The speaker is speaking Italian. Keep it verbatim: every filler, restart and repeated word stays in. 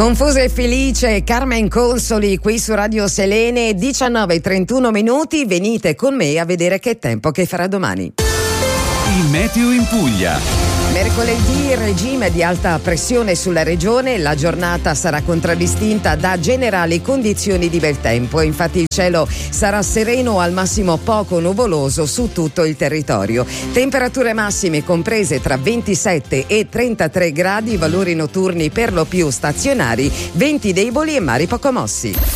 Confusa e felice, Carmen Consoli qui su Radio Selene, diciannove e trentuno minuti. Venite con me a vedere che tempo che farà domani. Il meteo in Puglia. Mercoledì regime di alta pressione sulla regione, la giornata sarà contraddistinta da generali condizioni di bel tempo, infatti il cielo sarà sereno o al massimo poco nuvoloso su tutto il territorio. Temperature massime comprese tra ventisette e trentatré gradi, valori notturni per lo più stazionari, venti deboli e mari poco mossi.